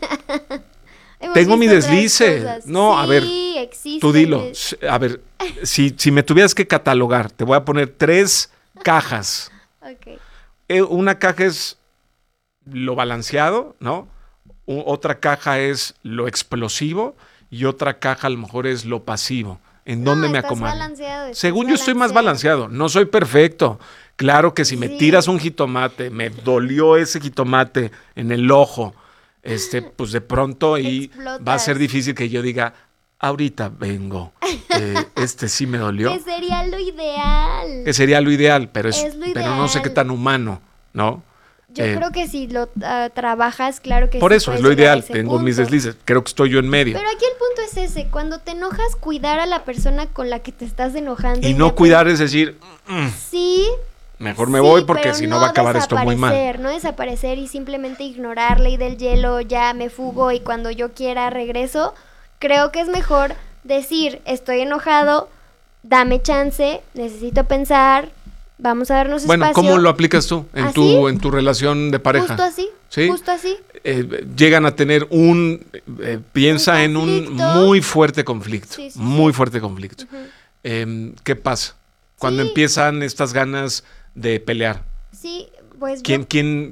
Speaker 1: Hemos
Speaker 2: Tengo mi
Speaker 1: visto otras
Speaker 2: deslice.
Speaker 1: cosas.
Speaker 2: No, a ver,
Speaker 1: Sí, existe
Speaker 2: Tú
Speaker 1: el
Speaker 2: dilo.
Speaker 1: de-
Speaker 2: S- A ver, si, si me tuvieras que catalogar, te voy a poner tres cajas.
Speaker 1: Ok.
Speaker 2: Eh, Una caja es lo balanceado, ¿no? U- otra caja es lo explosivo y otra caja a lo mejor es lo pasivo. ¿En dónde
Speaker 1: No,
Speaker 2: me
Speaker 1: estás
Speaker 2: acomodo?
Speaker 1: balanceado, estás
Speaker 2: Según yo estoy más balanceado, no soy perfecto. Claro que si me
Speaker 1: Sí.
Speaker 2: tiras un jitomate, me dolió ese jitomate en el ojo, este, pues de pronto y va a
Speaker 1: Explotas.
Speaker 2: ser difícil que yo diga, ahorita vengo, eh, este sí me dolió.
Speaker 1: Que sería lo ideal.
Speaker 2: Que sería lo ideal, pero es,
Speaker 1: Es lo
Speaker 2: pero no sé qué
Speaker 1: ideal.
Speaker 2: tan humano, ¿no?
Speaker 1: Yo
Speaker 2: Eh,
Speaker 1: creo que si lo ah, trabajas, claro que
Speaker 2: Por
Speaker 1: sí
Speaker 2: eso es
Speaker 1: puedes
Speaker 2: lo
Speaker 1: llegar a
Speaker 2: ideal.
Speaker 1: ese
Speaker 2: Tengo mis
Speaker 1: punto.
Speaker 2: deslices. Creo que estoy yo en medio.
Speaker 1: Pero aquí el punto es ese, cuando te enojas, cuidar a la persona con la que te estás enojando.
Speaker 2: Y
Speaker 1: de
Speaker 2: no
Speaker 1: acuerdo-
Speaker 2: cuidar es decir, "Mm,
Speaker 1: Sí.
Speaker 2: mejor me
Speaker 1: sí,
Speaker 2: voy porque
Speaker 1: pero
Speaker 2: si no va a acabar esto muy mal.
Speaker 1: desaparecer, No desaparecer y simplemente ignorar ley del hielo, ya me fugo y cuando yo quiera regreso. Creo que es mejor decir, estoy enojado, dame chance, necesito pensar, vamos a darnos
Speaker 2: Bueno,
Speaker 1: espacio.
Speaker 2: ¿cómo lo aplicas tú en
Speaker 1: ¿Así?
Speaker 2: tu en tu relación de pareja?
Speaker 1: Justo así,
Speaker 2: ¿Sí?
Speaker 1: justo así.
Speaker 2: Eh, llegan a tener un eh, piensa
Speaker 1: Un
Speaker 2: en un
Speaker 1: conflicto.
Speaker 2: muy fuerte conflicto,
Speaker 1: Sí, sí,
Speaker 2: muy
Speaker 1: sí.
Speaker 2: fuerte conflicto. Em, ¿qué pasa cuando
Speaker 1: Sí.
Speaker 2: empiezan estas ganas de pelear?
Speaker 1: Sí, pues
Speaker 2: ¿Quién
Speaker 1: yo,
Speaker 2: quién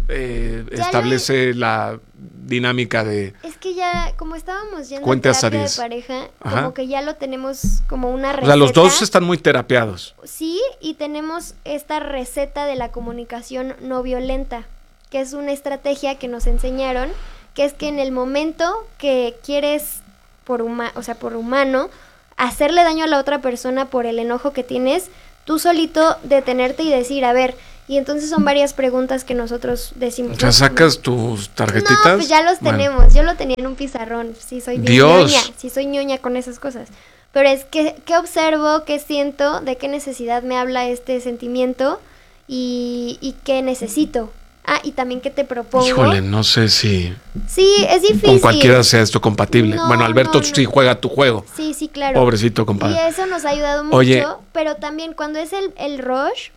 Speaker 2: eh,
Speaker 1: Ya
Speaker 2: establece la dinámica de...
Speaker 1: Es que ya, como estábamos yendo
Speaker 2: Cuente
Speaker 1: a
Speaker 2: hasta
Speaker 1: terapia de
Speaker 2: diez.
Speaker 1: pareja,
Speaker 2: Ajá.
Speaker 1: como que ya lo tenemos como una receta.
Speaker 2: O sea, los dos están muy terapiados.
Speaker 1: Sí, y tenemos esta receta de la comunicación no violenta, que es una estrategia que nos enseñaron, que es que en el momento que quieres, por huma- o sea, por humano, hacerle daño a la otra persona por el enojo que tienes, tú solito detenerte y decir, a ver, y entonces son varias preguntas que nosotros decimos.
Speaker 2: O sea, sacas tus tarjetitas.
Speaker 1: No, pues ya los
Speaker 2: Bueno.
Speaker 1: tenemos. Yo lo tenía en un pizarrón. Sí, soy bien
Speaker 2: Dios.
Speaker 1: ñoña. Sí, soy ñoña con esas cosas. Pero es que, ¿qué observo? ¿Qué siento? ¿De qué necesidad me habla este sentimiento? Y, y qué necesito. Ah, y también qué te propongo.
Speaker 2: Híjole, no sé si
Speaker 1: Sí, es difícil.
Speaker 2: con cualquiera sea esto compatible.
Speaker 1: No,
Speaker 2: Bueno, Alberto
Speaker 1: no, no.
Speaker 2: sí juega tu juego.
Speaker 1: Sí, sí, claro.
Speaker 2: Pobrecito, compadre.
Speaker 1: Y eso nos ha ayudado mucho.
Speaker 2: Oye.
Speaker 1: Pero también cuando es el, el rush,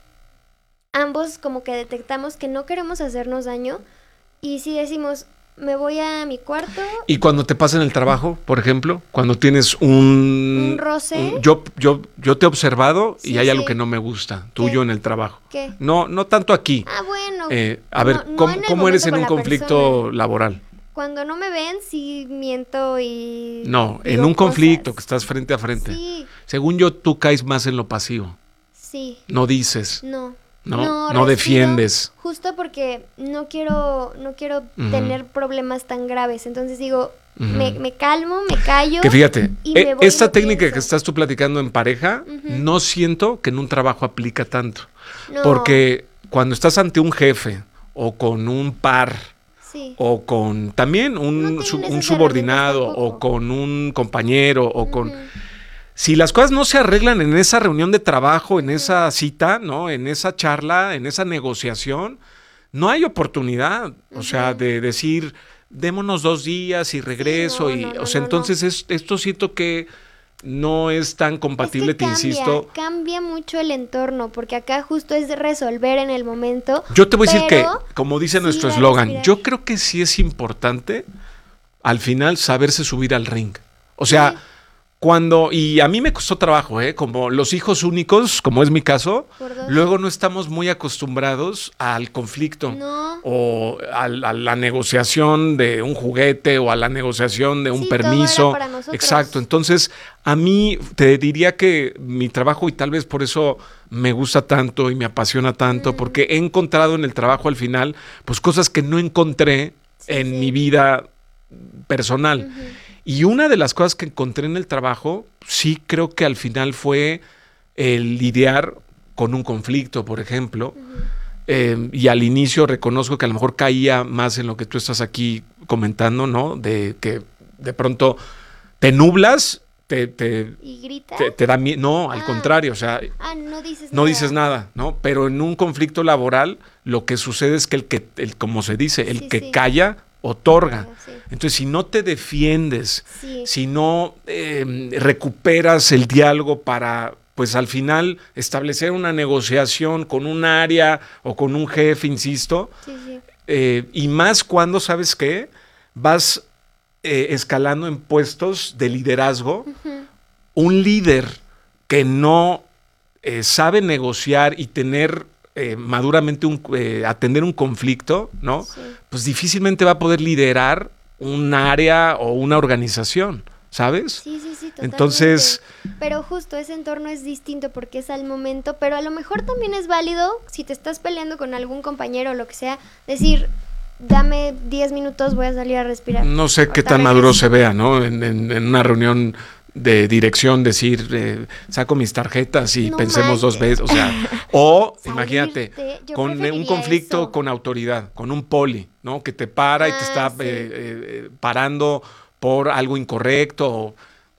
Speaker 1: ambos como que detectamos que no queremos hacernos daño. Y si decimos, me voy a mi cuarto.
Speaker 2: Y cuando te pasa en el trabajo, por ejemplo, cuando tienes un...
Speaker 1: Un roce.
Speaker 2: un- yo, yo, yo te he observado y
Speaker 1: Sí,
Speaker 2: hay algo
Speaker 1: sí.
Speaker 2: que no me gusta, tuyo
Speaker 1: ¿Qué?
Speaker 2: en el trabajo.
Speaker 1: ¿Qué?
Speaker 2: No, no tanto aquí.
Speaker 1: Ah, bueno.
Speaker 2: Eh, a
Speaker 1: no-
Speaker 2: ver,
Speaker 1: no
Speaker 2: ¿cómo,
Speaker 1: en el
Speaker 2: cómo eres
Speaker 1: momento
Speaker 2: en un
Speaker 1: con la
Speaker 2: conflicto
Speaker 1: persona.
Speaker 2: laboral?
Speaker 1: Cuando no me ven, sí miento y...
Speaker 2: No, en
Speaker 1: digo
Speaker 2: un conflicto que
Speaker 1: cosas.
Speaker 2: estás frente a frente.
Speaker 1: Sí,
Speaker 2: Según yo, tú caes más en lo pasivo.
Speaker 1: sí,
Speaker 2: No dices,
Speaker 1: no.
Speaker 2: no, no,
Speaker 1: respiro,
Speaker 2: defiendes.
Speaker 1: Justo porque no quiero, no quiero
Speaker 2: Ujú.
Speaker 1: tener problemas tan graves. Entonces digo,
Speaker 2: Ujú.
Speaker 1: me, me calmo, me callo.
Speaker 2: Que fíjate,
Speaker 1: y
Speaker 2: eh,
Speaker 1: me voy y
Speaker 2: esta
Speaker 1: lo
Speaker 2: técnica
Speaker 1: pienso.
Speaker 2: que estás tú platicando en pareja,
Speaker 1: Ujú.
Speaker 2: no siento que en un trabajo aplica tanto.
Speaker 1: No,
Speaker 2: Porque cuando estás ante un jefe o con un par
Speaker 1: sí.
Speaker 2: o con también
Speaker 1: No
Speaker 2: un,
Speaker 1: tienen
Speaker 2: su- un
Speaker 1: esas
Speaker 2: subordinado
Speaker 1: herramientas
Speaker 2: o
Speaker 1: tampoco.
Speaker 2: con un compañero o con...
Speaker 1: Ujú.
Speaker 2: Si las cosas no se arreglan en esa reunión de trabajo, en esa cita, ¿no? En esa charla, en esa negociación, no hay oportunidad. O sea, de decir, démonos dos días y regreso.
Speaker 1: no,
Speaker 2: y,
Speaker 1: no, no,
Speaker 2: o sea,
Speaker 1: no,
Speaker 2: entonces es- esto siento que no es tan compatible,
Speaker 1: Es que
Speaker 2: te
Speaker 1: cambia,
Speaker 2: insisto.
Speaker 1: Cambia mucho el entorno, porque acá justo es de resolver en el momento.
Speaker 2: Yo te voy a decir que,
Speaker 1: pero
Speaker 2: como dice
Speaker 1: sí
Speaker 2: nuestro
Speaker 1: a
Speaker 2: eslogan,
Speaker 1: respirar.
Speaker 2: yo creo que sí es importante al final saberse subir al ring. O sea,
Speaker 1: Sí.
Speaker 2: cuando, y a mí me costó trabajo, ¿eh? Como los hijos únicos, como es mi caso,
Speaker 1: Por dos.
Speaker 2: luego no estamos muy acostumbrados al conflicto.
Speaker 1: No.
Speaker 2: O al- a, la negociación de un juguete o a la negociación de un
Speaker 1: Sí, todo
Speaker 2: permiso.
Speaker 1: era para nosotros.
Speaker 2: Exacto. Entonces, a mí te diría que mi trabajo, y tal vez por eso me gusta tanto y me apasiona tanto,
Speaker 1: Mm.
Speaker 2: porque he encontrado en el trabajo al final, pues cosas que no encontré
Speaker 1: Sí,
Speaker 2: en
Speaker 1: sí.
Speaker 2: mi vida personal.
Speaker 1: Ujú.
Speaker 2: Y una de las cosas que encontré en el trabajo, sí creo que al final fue el lidiar con un conflicto, por ejemplo. Eh, y al inicio reconozco que a lo mejor caía más en lo que tú estás aquí comentando, ¿no? De que de pronto te nublas, te, te,
Speaker 1: ¿Y grita?
Speaker 2: te, te da miedo. No, al
Speaker 1: Ah.
Speaker 2: contrario, o sea,
Speaker 1: Ah, no dices
Speaker 2: no
Speaker 1: nada.
Speaker 2: dices nada, ¿no? Pero en un conflicto laboral, lo que sucede es que el que, el, como se dice, el
Speaker 1: Sí,
Speaker 2: que
Speaker 1: sí.
Speaker 2: calla, otorga.
Speaker 1: Ah, sí.
Speaker 2: Entonces, si no te defiendes,
Speaker 1: Sí.
Speaker 2: si no eh, recuperas el diálogo para, pues al final, establecer una negociación con un área o con un jefe, insisto,
Speaker 1: Sí, sí.
Speaker 2: eh, y más cuando, ¿sabes qué? Vas eh, escalando en puestos de liderazgo.
Speaker 1: Ujú.
Speaker 2: Un líder que no eh, sabe negociar y tener eh, maduramente un, eh, atender un conflicto, ¿no?
Speaker 1: Sí.
Speaker 2: Pues difícilmente va a poder liderar un área o una organización, ¿sabes?
Speaker 1: Sí, sí, sí, totalmente.
Speaker 2: Entonces,
Speaker 1: Pero justo ese entorno es distinto porque es al momento, pero a lo mejor también es válido si te estás peleando con algún compañero o lo que sea, decir, dame diez minutos, voy a salir a respirar.
Speaker 2: no sé qué
Speaker 1: Ahorita
Speaker 2: tan maduro
Speaker 1: regreso.
Speaker 2: se vea, ¿no? En, en- en una reunión de dirección, decir, eh, saco mis tarjetas y
Speaker 1: No
Speaker 2: pensemos dos
Speaker 1: manches.
Speaker 2: veces, o sea, o
Speaker 1: Salirte,
Speaker 2: imagínate,
Speaker 1: yo
Speaker 2: con eh, un
Speaker 1: preferiría
Speaker 2: conflicto
Speaker 1: eso.
Speaker 2: con autoridad, con un poli, ¿no? Que te para y te
Speaker 1: Ah,
Speaker 2: está
Speaker 1: sí.
Speaker 2: eh, eh, parando por algo incorrecto. O,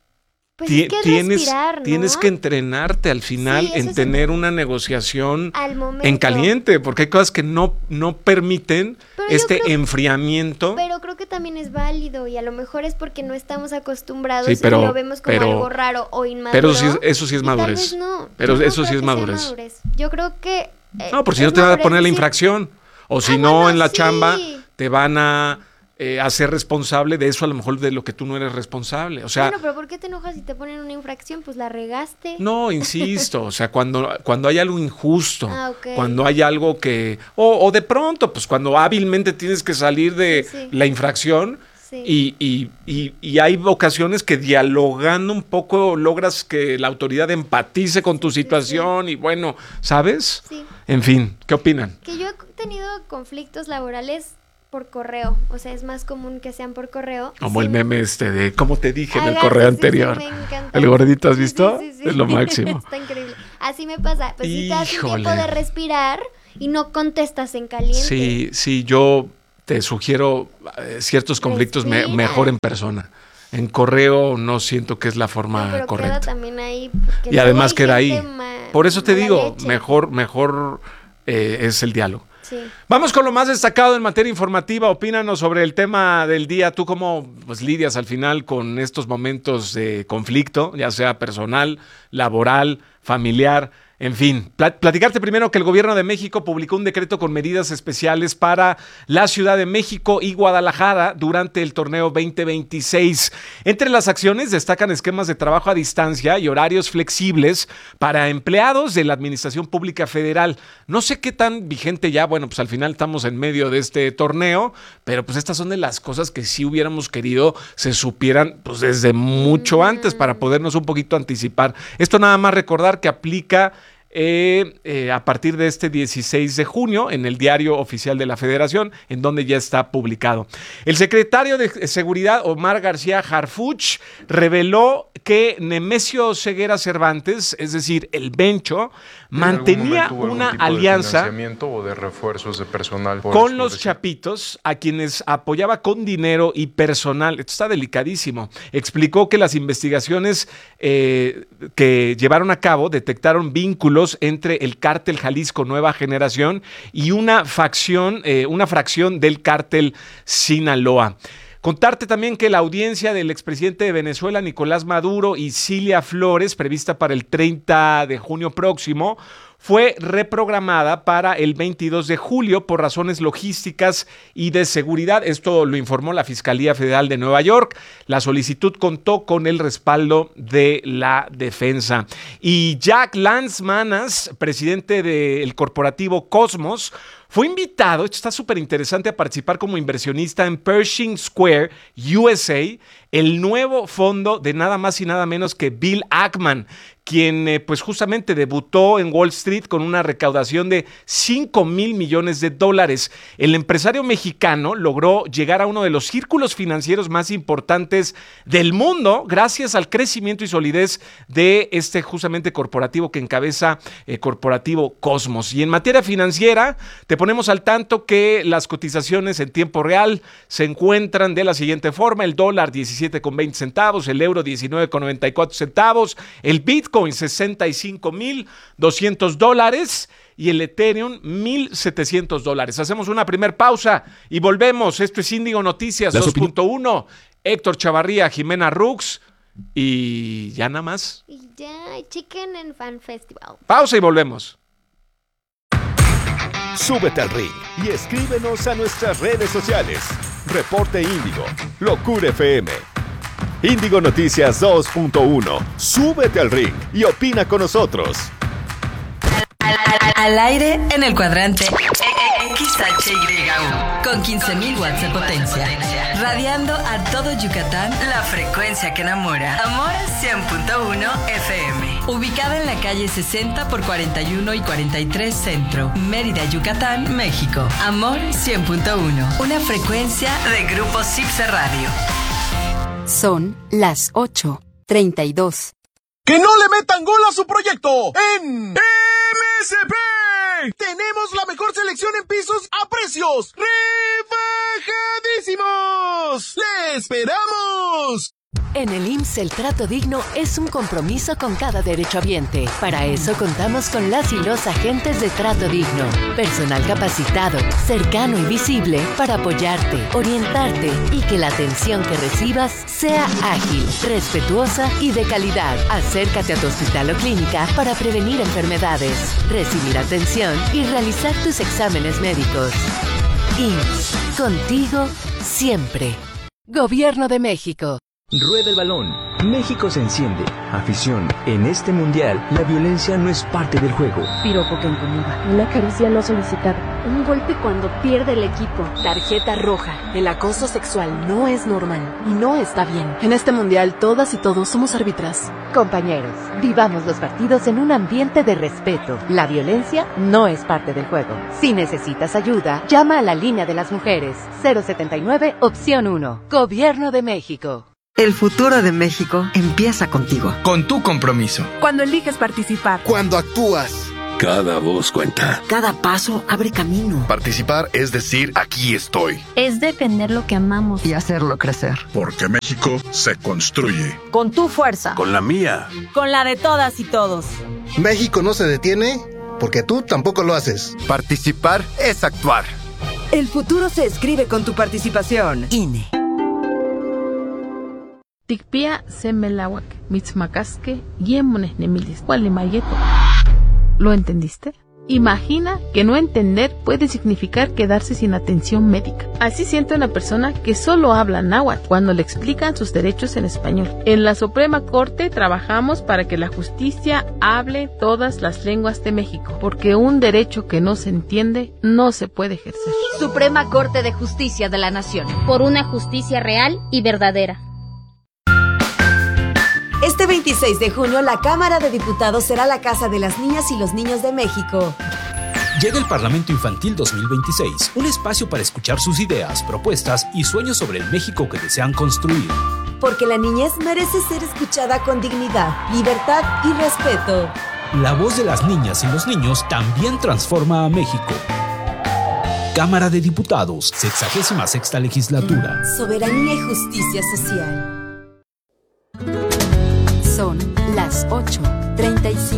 Speaker 1: Pues
Speaker 2: ti-
Speaker 1: es que es
Speaker 2: tienes,
Speaker 1: respirar, ¿no?
Speaker 2: tienes que entrenarte al final
Speaker 1: Sí, eso
Speaker 2: en
Speaker 1: es
Speaker 2: tener
Speaker 1: el-
Speaker 2: una negociación
Speaker 1: al momento.
Speaker 2: en caliente, porque hay cosas que no, no permiten
Speaker 1: Pero yo
Speaker 2: este
Speaker 1: creo-
Speaker 2: enfriamiento.
Speaker 1: Pero creo que también es válido y a lo mejor es porque no estamos acostumbrados
Speaker 2: Sí, pero-
Speaker 1: y lo vemos como
Speaker 2: pero-
Speaker 1: algo raro o inmaduro.
Speaker 2: pero sí es- eso sí es
Speaker 1: y tal
Speaker 2: madurez.
Speaker 1: vez no.
Speaker 2: Pero
Speaker 1: Yo no
Speaker 2: eso sí
Speaker 1: creo
Speaker 2: es
Speaker 1: que sea
Speaker 2: madurez.
Speaker 1: Yo creo que... eh,
Speaker 2: No, por si
Speaker 1: es
Speaker 2: no te van a
Speaker 1: madurez
Speaker 2: poner la
Speaker 1: decir,
Speaker 2: infracción. O si
Speaker 1: Ah,
Speaker 2: no,
Speaker 1: bueno,
Speaker 2: en la
Speaker 1: sí.
Speaker 2: chamba te van a eh, hacer responsable de eso, a lo mejor de lo que tú no eres responsable. O sea,
Speaker 1: bueno, pero ¿por qué te enojas si te ponen una infracción? Pues la regaste.
Speaker 2: no, insisto, o sea, cuando, cuando hay algo injusto,
Speaker 1: Ah, ok.
Speaker 2: cuando hay algo que, o, o de pronto, pues cuando hábilmente tienes que salir de
Speaker 1: Sí, sí.
Speaker 2: la infracción.
Speaker 1: Sí.
Speaker 2: Y, y, y, y hay ocasiones que dialogando un poco logras que la autoridad empatice con tu situación y bueno, ¿sabes?
Speaker 1: Sí.
Speaker 2: En fin, ¿qué opinan?
Speaker 1: Que yo he tenido conflictos laborales por correo, o sea, es más común que sean por correo.
Speaker 2: Como
Speaker 1: Sí.
Speaker 2: el meme este de, como te dije en el
Speaker 1: Ajá,
Speaker 2: correo
Speaker 1: sí, sí, sí,
Speaker 2: anterior.
Speaker 1: me encanta.
Speaker 2: El gordito, ¿has
Speaker 1: Sí,
Speaker 2: visto?
Speaker 1: sí, sí, sí.
Speaker 2: Es lo máximo.
Speaker 1: Está increíble. Así me pasa, pues si te das un
Speaker 2: Híjole.
Speaker 1: tiempo de respirar y no contestas en caliente.
Speaker 2: Sí, sí, yo te sugiero eh, ciertos conflictos me-
Speaker 1: Respira.
Speaker 2: mejor en persona. En correo no siento que es la
Speaker 1: No,
Speaker 2: forma
Speaker 1: pero queda
Speaker 2: correcta.
Speaker 1: también ahí. porque
Speaker 2: Y
Speaker 1: luego
Speaker 2: además
Speaker 1: hay
Speaker 2: queda ahí.
Speaker 1: gente ma-
Speaker 2: Por eso te
Speaker 1: mala
Speaker 2: digo,
Speaker 1: leche.
Speaker 2: mejor, mejor eh, es el diálogo.
Speaker 1: Sí.
Speaker 2: Vamos con lo más destacado en materia informativa. Opínanos sobre el tema del día. ¿Tú cómo pues, lidias al final con estos momentos de conflicto, ya sea personal, laboral, familiar? En fin, plat- platicarte primero que el gobierno de México publicó un decreto con medidas especiales para la Ciudad de México y Guadalajara durante el torneo veinte veintiséis. Entre las acciones destacan esquemas de trabajo a distancia y horarios flexibles para empleados de la Administración Pública Federal. No sé qué tan vigente ya, bueno, pues al final estamos en medio de este torneo, pero pues estas son de las cosas que sí hubiéramos querido se supieran pues desde mucho antes para podernos un poquito anticipar. Esto nada más recordar que aplica Eh, eh, a partir de este dieciséis de junio en el Diario Oficial de la Federación, en donde ya está publicado. El secretario de Seguridad, Omar García Harfuch, reveló que Nemesio Ceguera Cervantes, es decir, el Bencho, mantenía una alianza
Speaker 5: o de refuerzos de personal por
Speaker 2: con los
Speaker 5: explotación.
Speaker 2: chapitos, a quienes apoyaba con dinero y personal. Esto está delicadísimo. Explicó que las investigaciones eh, que llevaron a cabo detectaron vínculos entre el cártel Jalisco Nueva Generación y una facción, eh, una fracción del cártel Sinaloa. Contarte también que la audiencia del expresidente de Venezuela, Nicolás Maduro, y Cilia Flores, prevista para el treinta de junio próximo, fue reprogramada para el veintidós de julio por razones logísticas y de seguridad. Esto lo informó la Fiscalía Federal de Nueva York. La solicitud contó con el respaldo de la defensa. Y Jack Lance Manas, presidente del corporativo Cosmos, fue invitado, esto está súper interesante, a participar como inversionista en Pershing Square U S A, el nuevo fondo de nada más y nada menos que Bill Ackman, quien eh, pues justamente debutó en Wall Street con una recaudación de cinco mil millones de dólares. El empresario mexicano logró llegar a uno de los círculos financieros más importantes del mundo gracias al crecimiento y solidez de este justamente corporativo que encabeza eh, Corporativo Cosmos. Y en materia financiera, te ponemos al tanto que las cotizaciones en tiempo real se encuentran de la siguiente forma: el dólar diecisiete con veinte centavos, el euro diecinueve con noventa y cuatro centavos, el Bitcoin sesenta y cinco mil doscientos dólares y el Ethereum mil setecientos dólares. Hacemos una primer pausa y volvemos. Esto es Índigo Noticias
Speaker 3: Las
Speaker 2: dos punto uno. Héctor Chavarría, Jimena Rux y ya nada más.
Speaker 1: Y ya, Chicken and Fan Festival.
Speaker 2: Pausa y volvemos.
Speaker 6: Súbete al ring y escríbenos a nuestras redes sociales. Reporte Índigo, Locura F M. Índigo Noticias dos punto uno. Súbete al ring y opina con nosotros.
Speaker 7: Al, al- al aire en el cuadrante X H Y U con quince mil watts de potencia, radiando a todo Yucatán la frecuencia que enamora. Amor cien punto uno F M, ubicada en la calle sesenta por cuarenta y uno y cuarenta y tres Centro, Mérida, Yucatán, México. Amor cien punto uno, una frecuencia de Grupo Cipse Radio.
Speaker 8: Son las ocho treinta y dos.
Speaker 9: ¡Que no le metan gol a su proyecto! ¡En M S P! ¡Tenemos la mejor selección en pisos a precios rebajadísimos! ¡Le esperamos!
Speaker 8: En el I M S S el trato digno es un compromiso con cada derechohabiente. Para eso contamos con las y los agentes de Trato Digno. Personal capacitado, cercano y visible para apoyarte, orientarte y que la atención que recibas sea ágil, respetuosa y de calidad. Acércate a tu hospital o clínica para prevenir enfermedades, recibir atención y realizar tus exámenes médicos. I M S S, Contigo siempre. Gobierno de México.
Speaker 10: Rueda el balón. México se enciende. Afición. En este mundial, la violencia no es parte del juego.
Speaker 11: Piropo que incomoda. Una caricia no solicitada. Un golpe cuando pierde el equipo.
Speaker 12: Tarjeta roja. El acoso sexual no es normal y no está bien. En este mundial, todas y todos somos árbitras.
Speaker 13: Compañeros, vivamos los partidos en un ambiente de respeto. La violencia no es parte del juego. Si necesitas ayuda, llama a la línea de las mujeres. cero setenta y nueve, opción uno. Gobierno de México.
Speaker 14: El futuro de México empieza contigo.
Speaker 15: Con tu compromiso.
Speaker 16: Cuando eliges participar.
Speaker 17: Cuando actúas.
Speaker 18: Cada voz cuenta.
Speaker 14: Cada paso abre camino.
Speaker 18: Participar es decir, aquí estoy.
Speaker 19: Es defender lo que amamos.
Speaker 14: Y hacerlo crecer.
Speaker 18: Porque México se construye.
Speaker 16: Con tu fuerza.
Speaker 18: Con la mía.
Speaker 16: Con la de todas y todos.
Speaker 17: México no se detiene porque tú tampoco lo haces.
Speaker 18: Participar es actuar.
Speaker 14: El futuro se escribe con tu participación. I N E.
Speaker 20: Tikpia semelawak, mitzmacasque, yemones nemilis, cualimayeto. ¿Lo entendiste? Imagina que no entender puede significar quedarse sin atención médica. Así siente una persona que solo habla náhuatl cuando le explican sus derechos en español. En la Suprema Corte trabajamos para que la justicia hable todas las lenguas de México, porque un derecho que no se entiende no se puede ejercer.
Speaker 21: Suprema Corte de Justicia de la Nación.
Speaker 22: Por una justicia real y verdadera.
Speaker 23: Este veintiséis de junio, la Cámara de Diputados será la casa de las niñas y los niños de México.
Speaker 24: Llega el Parlamento Infantil dos mil veintiséis, un espacio para escuchar sus ideas, propuestas y sueños sobre el México que desean construir.
Speaker 23: Porque la niñez merece ser escuchada con dignidad, libertad y respeto.
Speaker 24: La voz de las niñas y los niños también transforma a México. Cámara de Diputados, sexagésima sexta legislatura.
Speaker 23: Soberanía y justicia social.
Speaker 8: Son las ocho treinta y cinco.